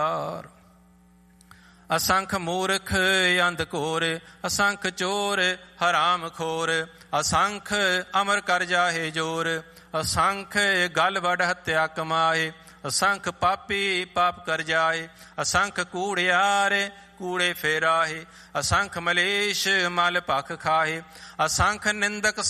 ਅਸੰਖ ਮੂਰਖ ਅੰਧ ਘੋਰ, ਅਸੰਖ ਚੋਰ ਹਰਾਮ ਖੋਰ, ਅਸੰਖ ਅਮਰ ਕਰ ਜਾਹੇ ਜੋਰ, ਅਸੰਖ ਗਲ ਵਡ ਹੱਤਿਆ ਕਮਾਏ, ਅਸੰਖ ਪਾਪੀ ਪਾਪ ਕਰ ਜਾਏ, ਅਸੰਖ ਕੂੜਿਆਰ ਕੂੜੇ ਫੇਰਾਹੇ, ਅਸੰਖ ਮਲੇਸ਼ ਮਲ ਭਖ ਖਾਹੇ, ਅਸੰਖ ਨਿੰਦਕ